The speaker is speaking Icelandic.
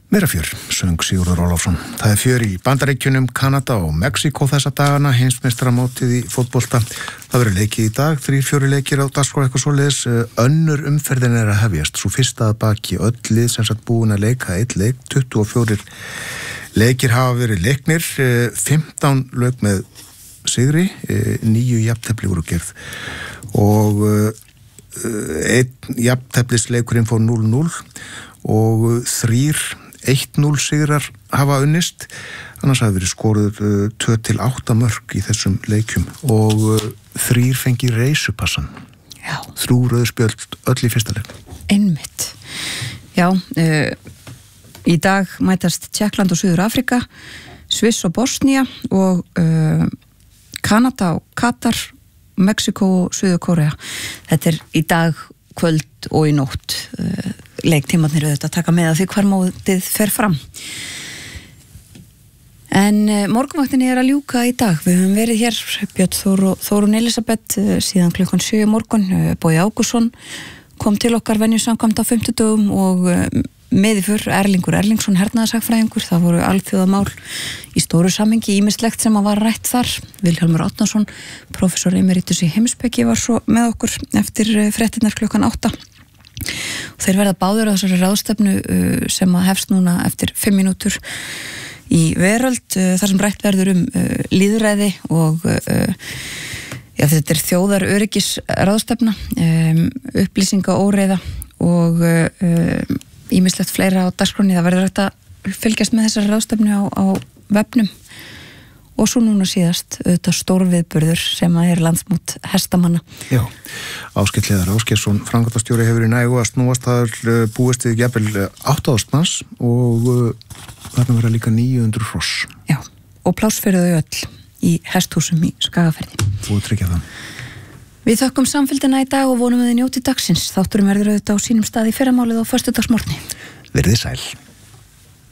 Meira fjör, söng Sigurður Ólafsson. Það fjör í Bandaríkjunum, Kanada og Mexíkó þessa dagana, heimsmeistaramótið í fótbolta. Það verður leikið í dag, 3-4 leikir á dagskrá eitthvað svoleiðis. Önnur umferðin að hefjast, svo fyrsta að baki öll lið sem sagt búin að leika eitt leik, 24 leikir hafa verið leiknir, 15 lög með sigri, 9 jafntefli voru gerð og einn jafnteflisleikurinn fór 0-0 og 3-1-0 sigrar hafa unnist, annars hafa verið skoruð 2-8 mörk í þessum leikjum og 3 fengi reisupassan. Já. 3 rauð spjöld öll í fyrsta leik. Einmitt. Já, í dag mætast Tékkland og Suður Afrika, Sviss og Bosnía og Kanada og Katar, Mexíkó og Suður Kórea. Þetta í dag, kvöld og í nótt. Leiktímarnir auðvitað taka með að því hvar mótið fer fram. En morgunvaktinni að ljúka í dag. Við höfum verið hér, Björn Þórunn Elisabeth, síðan klukkan 7 morgun. Bogi Ágússon kom til okkar venjusamkvæmt á 50 dögum og meðiför Erlingur Erlingsson, hernaðarsagfræðingur. Það voru alþjóðamál í stóru samhengi, ýmislegt sem var rætt þar. Vilhjálmur Árnason, professor emeritus í heimspeki, var svo með okkur eftir fréttirnar klukkan 8. Og þeir verða báður á þessari ráðstefnu sem hefst núna eftir 5 mínútur í Veröld, þar sem rætt verður lýðræði og þetta þjóðaröryggis ráðstefna, upplýsingaóreiða og ýmislegt fleira á dagskránni. Það verður hægt að fylgjast með þessari ráðstefnu á vefnum. Og svo núna síðast auðvitað stórviðburður sem er landsmót hestamanna. Já, Ásgeir Hleiðar Ásgeirsson, framkvæmdastjóri, hefur í nægu að snúast. Það búist við jafnvel 8.000 manns og þarna verða líka 900 hross. Já, og pláss fyrir þau öll í hesthúsum í Skagaferði. Þú tryggja það. Við þökkum samfylgdina í dag og vonum að þið njóti dagsins. Þátturum verður auðvitað á sínum stað í fyrramálið á föstudagsmorgni. Verið sæl.